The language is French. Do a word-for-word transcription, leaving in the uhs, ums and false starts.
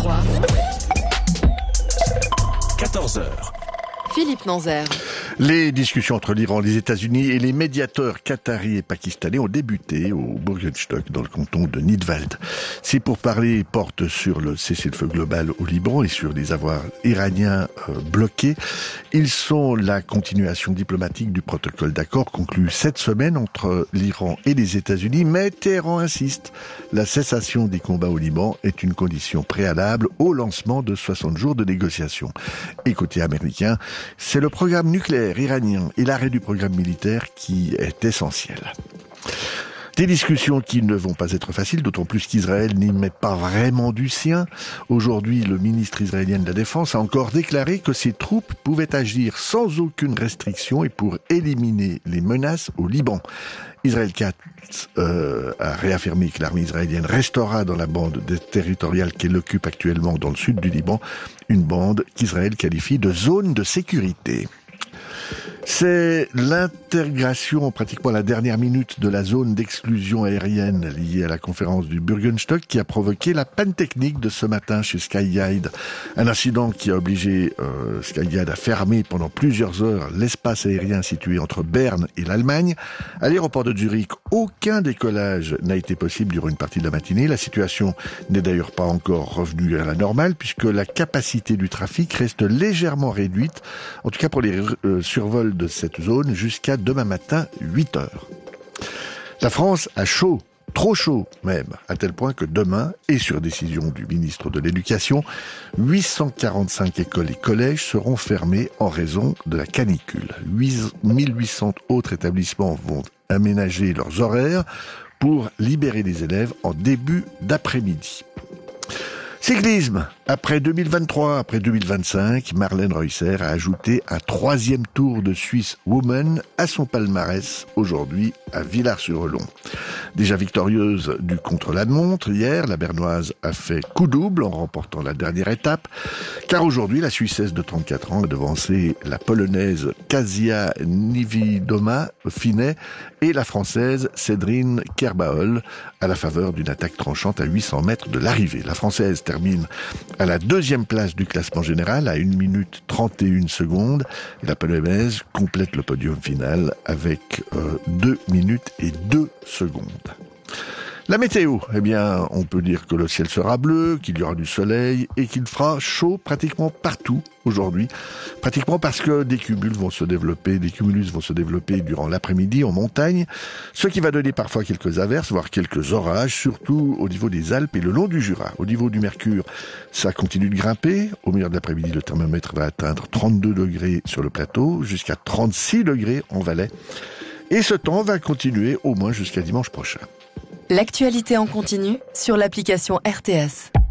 trois. quatorze heures. Philippe Nanzer. Les discussions entre l'Iran, les États-Unis et les médiateurs qataris et pakistanais ont débuté au Burgenstock, dans le canton de Nidwald. Ces pourparlers portent sur le cessez-le-feu global au Liban et sur les avoirs iraniens euh, bloqués. Ils sont la continuation diplomatique du protocole d'accord conclu cette semaine entre l'Iran et les États-Unis, mais Téhéran insiste. La cessation des combats au Liban est une condition préalable au lancement de soixante jours de négociations. Et côté américain, c'est le programme nucléaire iranien et l'arrêt du programme militaire qui est essentiel. Des discussions qui ne vont pas être faciles, d'autant plus qu'Israël n'y met pas vraiment du sien. Aujourd'hui, le ministre israélien de la Défense a encore déclaré que ses troupes pouvaient agir sans aucune restriction et pour éliminer les menaces au Liban. Israël Katz euh, a réaffirmé que l'armée israélienne restera dans la bande territoriale qu'elle occupe actuellement dans le sud du Liban, une bande qu'Israël qualifie de zone de sécurité. C'est l'intégration pratiquement à la dernière minute de la zone d'exclusion aérienne liée à la conférence du Burgenstock qui a provoqué la panne technique de ce matin chez Skyguide. Un incident qui a obligé euh, Skyguide à fermer pendant plusieurs heures l'espace aérien situé entre Berne et l'Allemagne. À l'aéroport de Zurich, aucun décollage n'a été possible durant une partie de la matinée. La situation n'est d'ailleurs pas encore revenue à la normale puisque la capacité du trafic reste légèrement réduite, en tout cas pour les euh, survols de cette zone jusqu'à demain matin, huit heures. La France a chaud, trop chaud même, à tel point que demain, et sur décision du ministre de l'Éducation, huit cent quarante-cinq écoles et collèges seront fermés en raison de la canicule. mille huit cents autres établissements vont aménager leurs horaires pour libérer les élèves en début d'après-midi. Cyclisme. Après deux mille vingt-trois, après deux mille vingt-cinq, Marlène Reusser a ajouté un troisième Tour de Suisse Women à son palmarès, aujourd'hui à Villars-sur-Olon. Déjà victorieuse du contre-la-montre hier, la Bernoise a fait coup double en remportant la dernière étape, car aujourd'hui, la Suissesse de trente-quatre ans a devancé la Polonaise Kasia Niewiadoma-Finet et la Française Cédrine Kerbaol à la faveur d'une attaque tranchante à huit cents mètres de l'arrivée. La Française termine à la deuxième place du classement général à une minute trente et une secondes. Et la Polonaise complète le podium final avec euh, deux minutes et deux secondes. La météo, eh bien, on peut dire que le ciel sera bleu, qu'il y aura du soleil et qu'il fera chaud pratiquement partout aujourd'hui. Pratiquement parce que des cumuls vont se développer, des cumulus vont se développer durant l'après-midi en montagne, ce qui va donner parfois quelques averses, voire quelques orages, surtout au niveau des Alpes et le long du Jura. Au niveau du mercure, ça continue de grimper. Au milieu de l'après-midi, le thermomètre va atteindre trente-deux degrés sur le plateau, jusqu'à trente-six degrés en Valais. Et ce temps va continuer au moins jusqu'à dimanche prochain. L'actualité en continu sur l'application R T S.